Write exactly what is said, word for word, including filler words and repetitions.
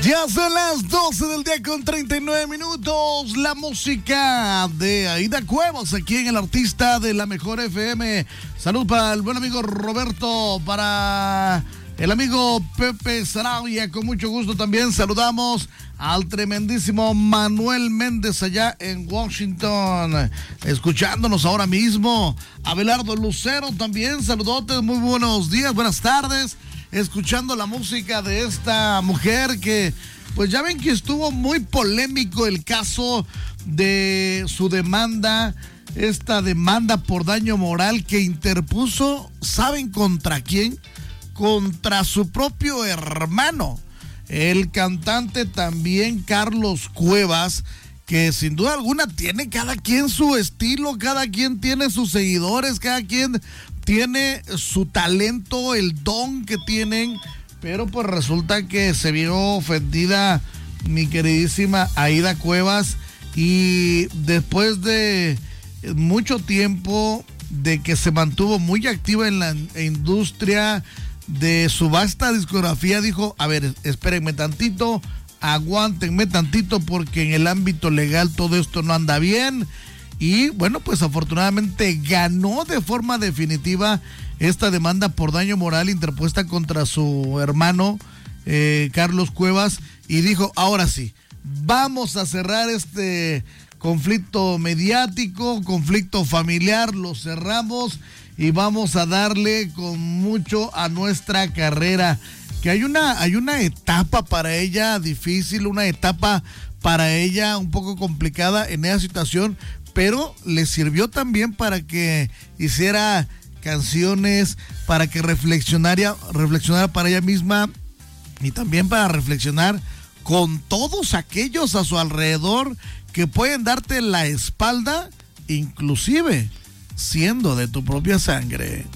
Ya son las doce del día con treinta y nueve minutos. La música de Aida Cuevas aquí en El Artista de la Mejor F M. Salud para el buen amigo Roberto, para el amigo Pepe Sarabia. Con mucho gusto también saludamos al tremendísimo Manuel Méndez allá en Washington, escuchándonos ahora mismo. Abelardo Lucero también, saludotes, muy buenos días, buenas tardes. Escuchando la música de esta mujer que, pues ya ven que estuvo muy polémico el caso de su demanda, esta demanda por daño moral que interpuso, ¿saben contra quién? Contra su propio hermano, el cantante también Carlos Cuevas, que sin duda alguna tiene cada quien su estilo, cada quien tiene sus seguidores, cada quien tiene su talento, el don que tienen, pero pues resulta que se vio ofendida mi queridísima Aida Cuevas, y después de mucho tiempo de que se mantuvo muy activa en la industria de su vasta discografía, dijo, a ver, espérenme tantito, aguántenme tantito porque en el ámbito legal todo esto no anda bien. Y bueno, pues afortunadamente ganó de forma definitiva esta demanda por daño moral interpuesta contra su hermano eh, Carlos Cuevas, y dijo, ahora sí, vamos a cerrar este conflicto mediático, conflicto familiar, lo cerramos y vamos a darle con mucho a nuestra carrera. Que hay una, hay una etapa para ella difícil, una etapa para ella un poco complicada en esa situación, pero le sirvió también para que hiciera canciones, para que reflexionara, reflexionara para ella misma y también para reflexionar con todos aquellos a su alrededor que pueden darte la espalda, inclusive siendo de tu propia sangre.